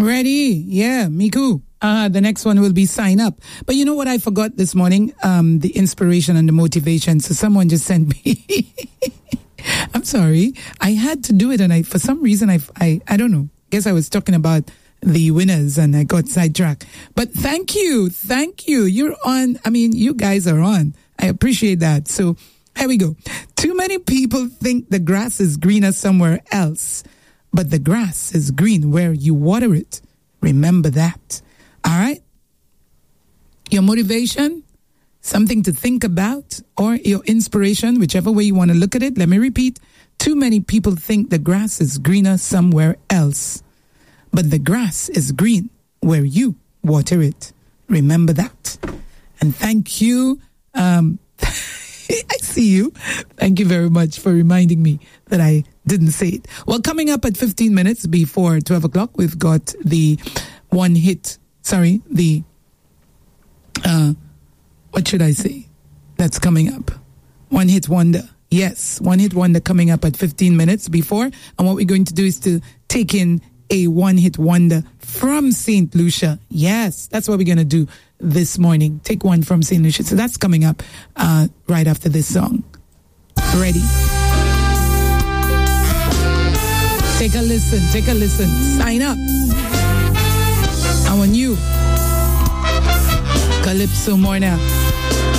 Ready? Yeah, Miku. The next one will be sign up. But you know what I forgot this morning? The inspiration and the motivation. So someone just sent me. I'm sorry. I had to do it, and for some reason I don't know. Guess I was talking about the winners and I got sidetracked. But thank you. You're on. I mean, you guys are on. I appreciate that. So here we go. Too many people think the grass is greener somewhere else, but the grass is green where you water it. Remember that. All right? Your motivation, something to think about, or your inspiration, whichever way you want to look at it. Let me repeat. Too many people think the grass is greener somewhere else, but the grass is green where you water it. Remember that. And thank you. I see you. Thank you very much for reminding me that I didn't say it. Well, coming up at 15 minutes before 12 o'clock, we've got the what should I say? That's coming up. One hit wonder. Yes, one hit wonder coming up at 15 minutes before. And what we're going to do is to take in a one hit wonder from St. Lucia. Yes, that's what we're going to do this morning. Take one from St. Lucia. So that's coming up right after this song. Ready? Take a listen. Sign up. Our new Calypso Morna.